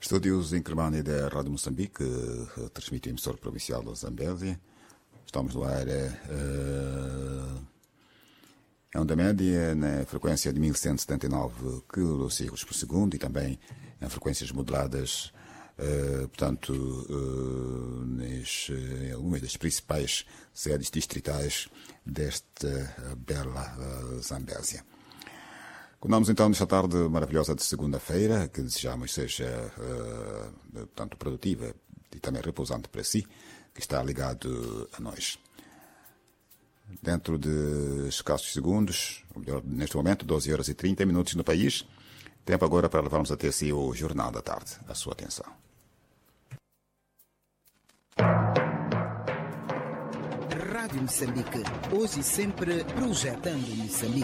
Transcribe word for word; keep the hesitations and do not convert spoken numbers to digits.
Estúdios em Cremane da Rádio Moçambique, transmite a emissora provincial da Zambésia. Estamos no ar uh, em onda média na frequência de mil cento e setenta e nove quilociclos por segundo e também em frequências moduladas, uh, portanto, uh, nas, em algumas das principais sedes distritais desta bela uh, Zambésia. Continuamos então nesta tarde maravilhosa de segunda-feira, que desejamos seja uh, tanto produtiva e também repousante para si, que está ligado a nós. Dentro de escassos segundos, ou melhor, neste momento, doze horas e trinta minutos no país, tempo agora para levarmos até si o Jornal da Tarde. A sua atenção. Rádio Moçambique, hoje e sempre projetando Moçambique.